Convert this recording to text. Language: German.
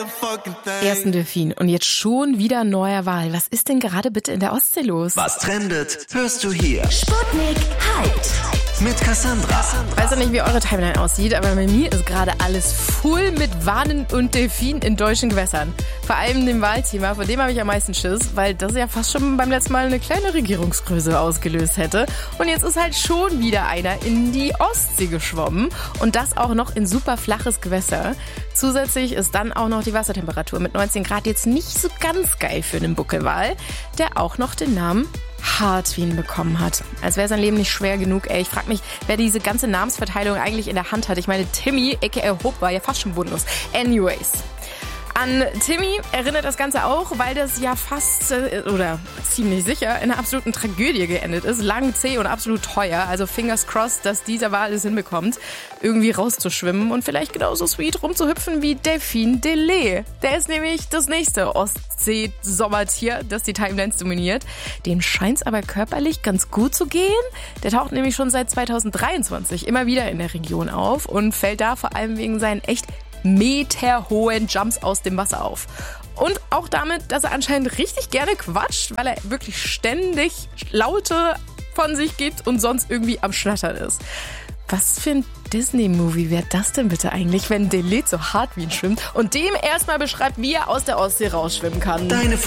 Ersten Delfin und jetzt schon wieder neuer Wal. Was ist denn gerade bitte in der Ostsee los? Was trendet, hörst du hier. Sputnik Hyped. Mit Cassandra. Ich weiß ja nicht, wie eure Timeline aussieht, aber bei mir ist gerade alles voll mit Walen und Delfinen in deutschen Gewässern. Vor allem dem Walthema, vor dem habe ich am meisten Schiss, weil das ja fast schon beim letzten Mal eine kleine Regierungskrise ausgelöst hätte. Und jetzt ist halt schon wieder einer in die Ostsee geschwommen und das auch noch in super flaches Gewässer. Zusätzlich ist dann auch noch die Wassertemperatur mit 19 Grad jetzt nicht so ganz geil für einen Buckelwal, der auch noch den Namen Hartwin bekommen hat. Als wäre sein Leben nicht schwer genug, ey. Ich frage mich, wer diese ganze Namensverteilung eigentlich in der Hand hat. Ich meine, Timmy, aka Hope, war ja fast schon wundlos. Anyways. An Timmy erinnert das Ganze auch, weil das ja fast oder ziemlich sicher in einer absoluten Tragödie geendet ist. Lang, zäh und absolut teuer. Also fingers crossed, dass dieser Wal es hinbekommt, irgendwie rauszuschwimmen und vielleicht genauso sweet rumzuhüpfen wie Delfin Delay. Der ist nämlich das nächste Ostsee-Sommertier, das die Timelines dominiert. Dem scheint es aber körperlich ganz gut zu gehen. Der taucht nämlich schon seit 2023 immer wieder in der Region auf und fällt da vor allem wegen seinen echt meterhohen Jumps aus dem Wasser auf. Und auch damit, dass er anscheinend richtig gerne quatscht, weil er wirklich ständig Laute von sich gibt und sonst irgendwie am Schnattern ist. Was für ein Disney-Movie wäre das denn bitte eigentlich, wenn Delay zu Hartwin schwimmt und dem erstmal beschreibt, wie er aus der Ostsee rausschwimmen kann?